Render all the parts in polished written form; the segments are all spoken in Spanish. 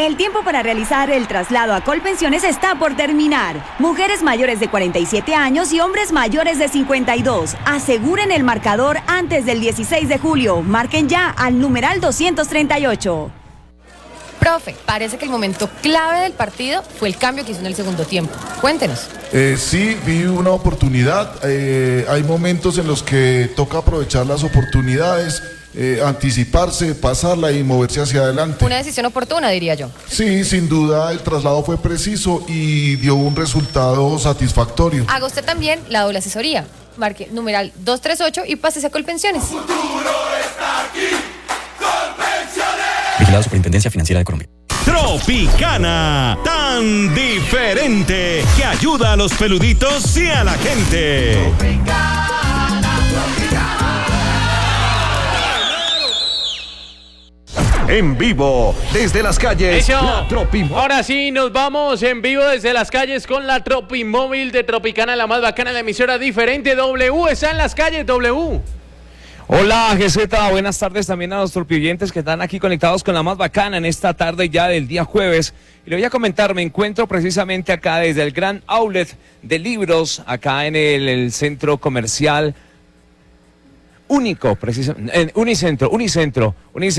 El tiempo para realizar el traslado a Colpensiones está por terminar. Mujeres mayores de 47 años y hombres mayores de 52. Aseguren el marcador antes del 16 de julio. Marquen ya al numeral 238. Profe, parece que el momento clave del partido fue el cambio que hizo en el segundo tiempo. Cuéntenos. Sí, vi una oportunidad. Hay momentos en los que toca aprovechar las oportunidades, anticiparse, pasarla y moverse hacia adelante. Una decisión oportuna, diría yo. Sí, sin duda el traslado fue preciso y dio un resultado satisfactorio. Haga usted también la doble asesoría. Marque numeral 238 y pásese a Colpensiones. Futuro está aquí. Colpensiones. Vigilado Superintendencia Financiera de Colombia. Tropicana, tan diferente que ayuda a los peluditos y a la gente. En vivo, desde las calles. La Ahora sí, nos vamos en vivo desde las calles con la Tropimóvil de Tropicana, la más bacana, la emisora diferente. W está en las calles, W. Hola GZ, buenas tardes también a los tropioyentes que están aquí conectados con la más bacana en esta tarde ya del día jueves. Y le voy a comentar, me encuentro precisamente acá desde el gran outlet de libros, acá en el centro comercial único, precisamente, Unicentro.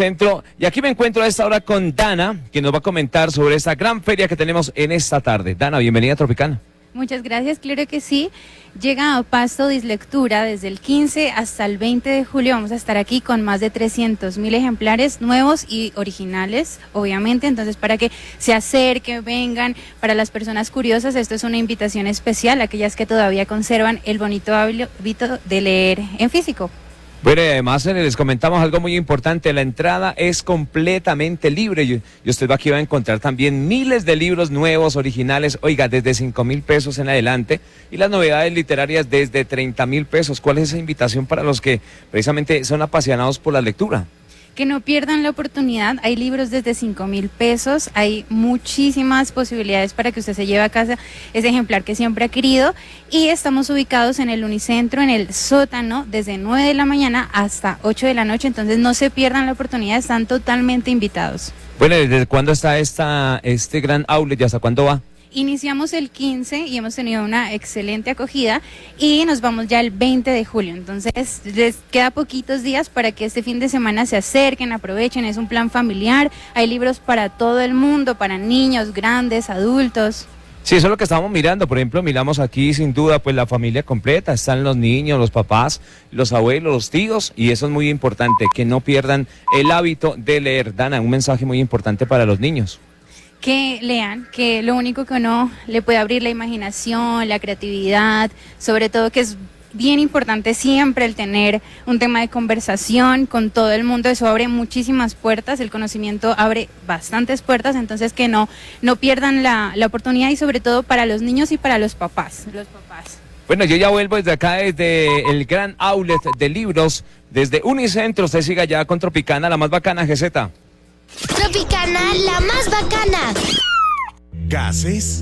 Y aquí me encuentro a esta hora con Dana, que nos va a comentar sobre esta gran feria que tenemos en esta tarde. Dana, bienvenida a Tropicana. Muchas gracias, claro que sí. Llega a Pasto Dislectura desde el 15 hasta el 20 de julio. Vamos a estar aquí con más de 300.000 ejemplares nuevos y originales, obviamente. Entonces, para que se acerquen, vengan, para las personas curiosas, esto es una invitación especial a aquellas que todavía conservan el bonito hábito de leer en físico. Bueno, y además les comentamos algo muy importante, la entrada es completamente libre y usted aquí va a encontrar también miles de libros nuevos, originales, oiga, desde 5.000 pesos en adelante y las novedades literarias desde 30.000 pesos. ¿Cuál es esa invitación para los que precisamente son apasionados por la lectura? Que no pierdan la oportunidad, hay libros desde 5.000 pesos, hay muchísimas posibilidades para que usted se lleve a casa ese ejemplar que siempre ha querido y estamos ubicados en el Unicentro, en el sótano, desde 9 de la mañana hasta 8 de la noche, entonces no se pierdan la oportunidad, están totalmente invitados. Bueno, ¿desde cuándo está este gran outlet y hasta cuándo va? Iniciamos el 15 y hemos tenido una excelente acogida y nos vamos ya el 20 de julio. Entonces les queda poquitos días para que este fin de semana se acerquen, aprovechen, es un plan familiar, hay libros para todo el mundo, para niños, grandes, adultos. Sí, eso es lo que estamos mirando, por ejemplo, miramos aquí sin duda pues la familia completa, están los niños, los papás, los abuelos, los tíos y eso es muy importante, que no pierdan el hábito de leer. Dana, un mensaje muy importante para los niños. Que lean, que lo único que uno le puede abrir la imaginación, la creatividad, sobre todo que es bien importante siempre el tener un tema de conversación con todo el mundo, eso abre muchísimas puertas, el conocimiento abre bastantes puertas, entonces que no pierdan la oportunidad y sobre todo para los niños y para los papás. Bueno, yo ya vuelvo desde acá, desde el gran outlet de libros, desde Unicentro, usted siga ya con Tropicana, la más bacana, GZ. Tropicana, la más bacana. Gases,